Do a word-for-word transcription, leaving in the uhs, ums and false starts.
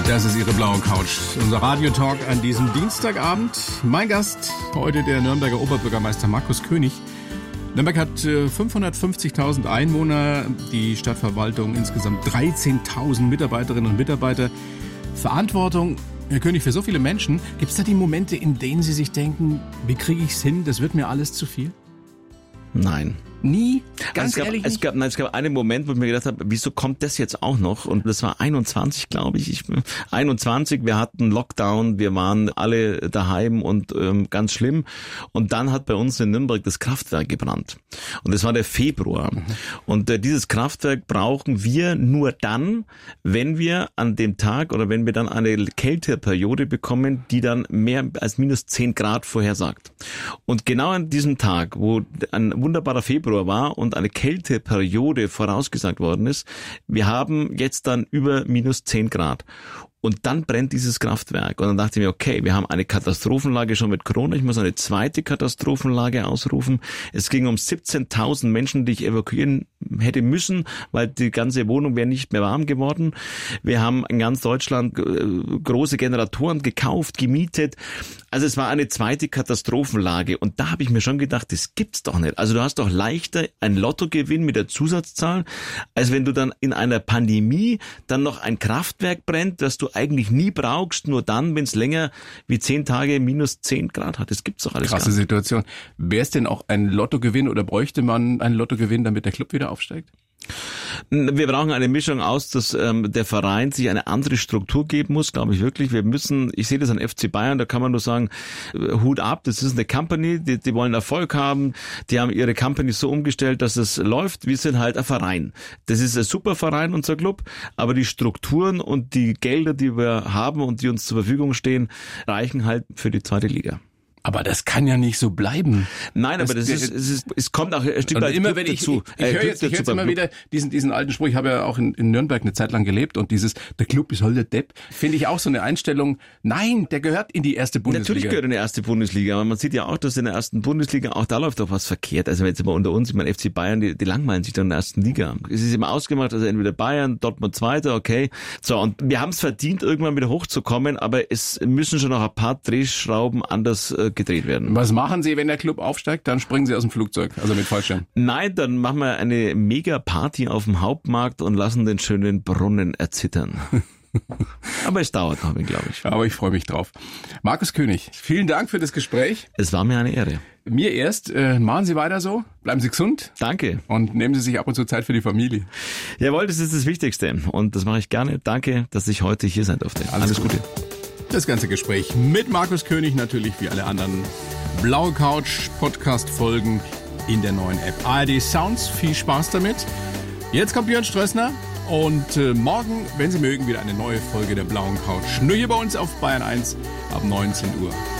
Das ist Ihre blaue Couch. Unser Radiotalk an diesem Dienstagabend. Mein Gast heute der Nürnberger Oberbürgermeister Markus König. Nürnberg hat fünfhundertfünfzigtausend Einwohner, die Stadtverwaltung insgesamt dreizehntausend Mitarbeiterinnen und Mitarbeiter. Verantwortung, Herr König, für so viele Menschen. Gibt es da die Momente, in denen Sie sich denken, wie kriege ich es hin, das wird mir alles zu viel? Nein. Nie? Ganz also es gab, ehrlich es nicht? gab, nein, es gab einen Moment, wo ich mir gedacht habe, wieso kommt das jetzt auch noch? Und das war einundzwanzig, glaube ich. ich. einundzwanzig, wir hatten Lockdown, wir waren alle daheim und ähm, ganz schlimm. Und dann hat bei uns in Nürnberg das Kraftwerk gebrannt. Und das war der Februar. Mhm. Und äh, dieses Kraftwerk brauchen wir nur dann, wenn wir an dem Tag oder wenn wir dann eine Kälteperiode bekommen, die dann mehr als minus zehn Grad vorhersagt. Und genau an diesem Tag, wo ein wunderbarer Februar war und eine Kälteperiode vorausgesagt worden ist, wir haben jetzt dann über minus zehn Grad. Und dann brennt dieses Kraftwerk. Und dann dachte ich mir, okay, wir haben eine Katastrophenlage schon mit Corona. Ich muss eine zweite Katastrophenlage ausrufen. Es ging um siebzehntausend Menschen, die ich evakuieren hätte müssen, weil die ganze Wohnung wäre nicht mehr warm geworden. Wir haben in ganz Deutschland große Generatoren gekauft, gemietet. Also es war eine zweite Katastrophenlage. Und da habe ich mir schon gedacht, das gibt's doch nicht. Also du hast doch leichter einen Lottogewinn mit der Zusatzzahl, als wenn du dann in einer Pandemie dann noch ein Kraftwerk brennt, das du eigentlich nie brauchst, nur dann, wenn es länger wie zehn Tage minus zehn Grad hat. Das gibt's doch alles Krasse gar nicht. Situation. Wäre es denn auch ein Lottogewinn oder bräuchte man einen Lottogewinn, damit der Club wieder aufsteigt? Wir brauchen eine Mischung aus, dass ähm, der Verein sich eine andere Struktur geben muss, glaube ich wirklich. Wir müssen, ich sehe das an F C Bayern, da kann man nur sagen, äh, Hut ab, das ist eine Company, die, die wollen Erfolg haben, die haben ihre Company so umgestellt, dass es läuft. Wir sind halt ein Verein. Das ist ein super Verein, unser Club, aber die Strukturen und die Gelder, die wir haben und die uns zur Verfügung stehen, reichen halt für die zweite Liga. Aber das kann ja nicht so bleiben. Nein, das, aber das ist, es ist, es kommt auch ein Stück weit immer wenn ich, dazu. Ich, ich höre jetzt, ich höre jetzt immer wieder diesen, diesen alten Spruch. Ich habe ja auch in, in Nürnberg eine Zeit lang gelebt und dieses, der Club ist halt der Depp, finde ich auch so eine Einstellung. Nein, der gehört in die erste Bundesliga. Natürlich gehört in die erste Bundesliga, aber man sieht ja auch, dass in der ersten Bundesliga, auch da läuft doch was verkehrt. Also jetzt mal unter uns, ich meine, F C Bayern, die, die langweilen sich dann in der ersten Liga. Es ist immer ausgemacht, also entweder Bayern, Dortmund Zweiter, okay. So, und wir haben es verdient, irgendwann wieder hochzukommen, aber es müssen schon noch ein paar Drehschrauben anders äh, gedreht werden. Was machen Sie, wenn der Club aufsteigt? Dann springen Sie aus dem Flugzeug, also mit Fallschirm. Nein, dann machen wir eine Mega-Party auf dem Hauptmarkt und lassen den schönen Brunnen erzittern. Aber es dauert noch, glaube ich. Aber ich freue mich drauf. Markus König, vielen Dank für das Gespräch. Es war mir eine Ehre. Mir erst. Äh, machen Sie weiter so. Bleiben Sie gesund. Danke. Und nehmen Sie sich ab und zu Zeit für die Familie. Jawohl, das ist das Wichtigste. Und das mache ich gerne. Danke, dass ich heute hier sein durfte. Alles, Alles Gute. Das ganze Gespräch mit Markus König, natürlich wie alle anderen Blaue Couch Podcast-Folgen in der neuen App A R D Sounds. Viel Spaß damit. Jetzt kommt Björn Strössner und äh, morgen, wenn Sie mögen, wieder eine neue Folge der Blauen Couch. Nur hier bei uns auf Bayern eins ab neunzehn Uhr.